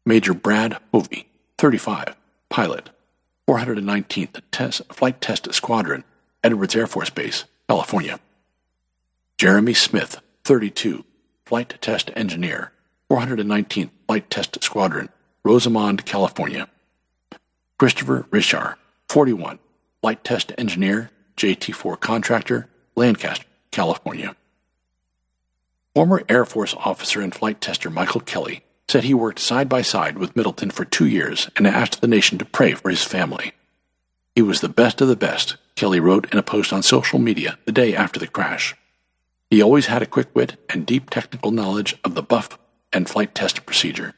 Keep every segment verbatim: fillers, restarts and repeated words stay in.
Major Brad Hovey, thirty-five, pilot, four hundred nineteenth Test, Flight Test Squadron, Edwards Air Force Base, California. Jeremy Smith, thirty-two, Flight Test Engineer, four hundred nineteenth Flight Test Squadron, Rosamond, California. Christopher Richard, forty-one, Flight Test Engineer, J T four Contractor, Lancaster, California. Former Air Force officer and flight tester Michael Kelly said he worked side by side with Middleton for two years and asked the nation to pray for his family. He was the best of the best, Kelly wrote in a post on social media the day after the crash. He always had a quick wit and deep technical knowledge of the buff and flight test procedure.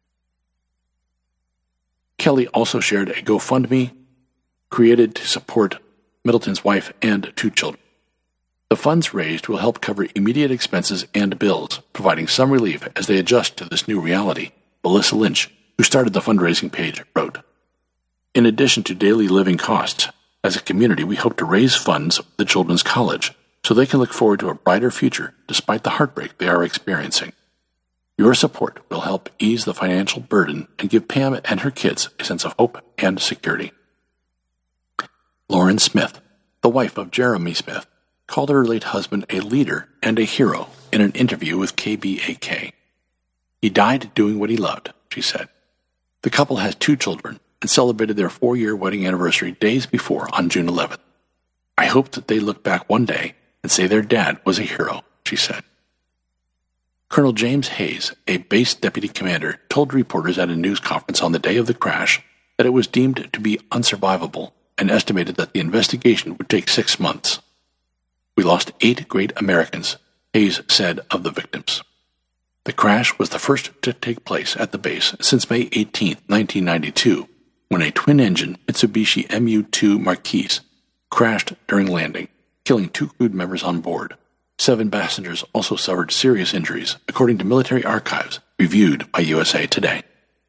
Kelly also shared a GoFundMe created to support Middleton's wife and two children. The funds raised will help cover immediate expenses and bills, providing some relief as they adjust to this new reality, Melissa Lynch, who started the fundraising page, wrote. In addition to daily living costs, as a community we hope to raise funds for the children's college so they can look forward to a brighter future despite the heartbreak they are experiencing. Your support will help ease the financial burden and give Pam and her kids a sense of hope and security. Lauren Smith, the wife of Jeremy Smith, called her late husband a leader and a hero in an interview with K B A K. He died doing what he loved, she said. The couple has two children and celebrated their four-year wedding anniversary days before on June eleventh. I hope that they look back one day and say their dad was a hero, she said. Colonel James Hayes, a base deputy commander, told reporters at a news conference on the day of the crash that it was deemed to be unsurvivable and estimated that the investigation would take six months. We lost eight great Americans, Hayes said of the victims. The crash was the first to take place at the base since May eighteenth, nineteen ninety-two, when a twin-engine Mitsubishi M U two Marquise crashed during landing, killing two crew members on board. Seven passengers also suffered serious injuries, according to military archives reviewed by U S A Today.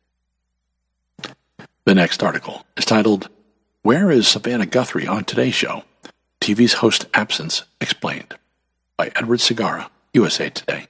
The next article is titled, Where is Savannah Guthrie on Today's Show? T V's host absence explained, by Edward Segarra, U S A Today.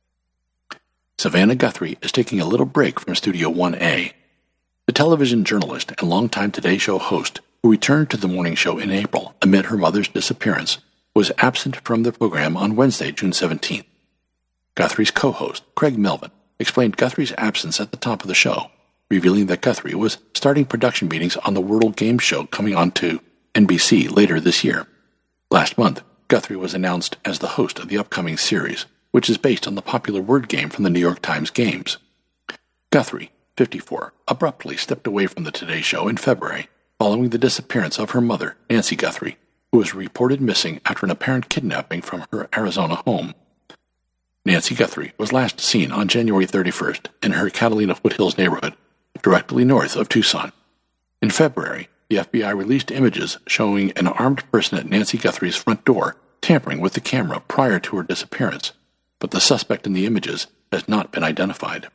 Savannah Guthrie is taking a little break from Studio one A. The television journalist and longtime Today Show host, who returned to the morning show in April amid her mother's disappearance, was absent from the program on Wednesday, June seventeenth. Guthrie's co-host, Craig Melvin, explained Guthrie's absence at the top of the show, revealing that Guthrie was starting production meetings on the World Game Show coming on to N B C later this year. Last month, Guthrie was announced as the host of the upcoming series, which is based on the popular word game from the New York Times Games. Guthrie, fifty-four, abruptly stepped away from the Today Show in February, following the disappearance of her mother, Nancy Guthrie, who was reported missing after an apparent kidnapping from her Arizona home. Nancy Guthrie was last seen on January thirty-first in her Catalina Foothills neighborhood, directly north of Tucson. In February, the F B I released images showing an armed person at Nancy Guthrie's front door tampering with the camera prior to her disappearance, but the suspect in the images has not been identified.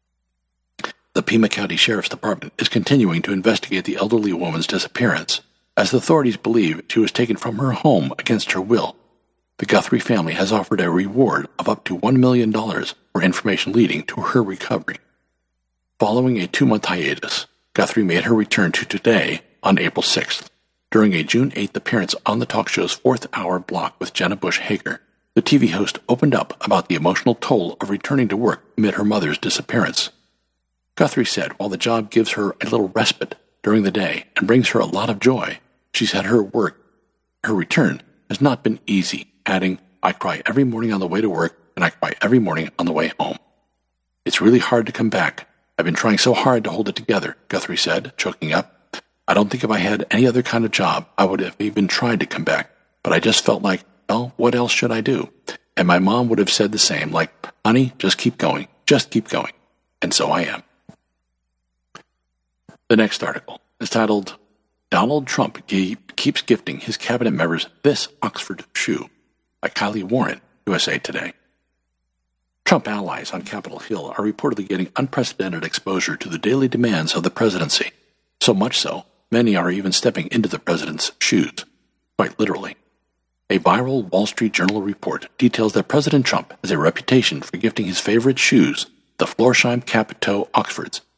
The Pima County Sheriff's Department is continuing to investigate the elderly woman's disappearance, as the authorities believe she was taken from her home against her will. The Guthrie family has offered a reward of up to one million dollars for information leading to her recovery. Following a two-month hiatus, Guthrie made her return to Today on April sixth. During a June eighth appearance on the talk show's fourth-hour block with Jenna Bush Hager, the T V host opened up about the emotional toll of returning to work amid her mother's disappearance. Guthrie said while the job gives her a little respite during the day and brings her a lot of joy, she said her work, her return, has not been easy, adding, I cry every morning on the way to work and I cry every morning on the way home. It's really hard to come back. I've been trying so hard to hold it together, Guthrie said, choking up. I don't think if I had any other kind of job, I would have even tried to come back, but I just felt like, well, what else should I do? And my mom would have said the same, like, honey, just keep going, just keep going. And so I am. The next article is titled, Donald Trump Keeps Gifting His Cabinet Members This Oxford Shoe, by Kylie Warren, U S A Today. Trump allies on Capitol Hill are reportedly getting unprecedented exposure to the daily demands of the presidency, so much so, many are even stepping into the president's shoes, quite literally. A viral Wall Street Journal report details that President Trump has a reputation for gifting his favorite shoes, the Florsheim Cap Toe Oxfords,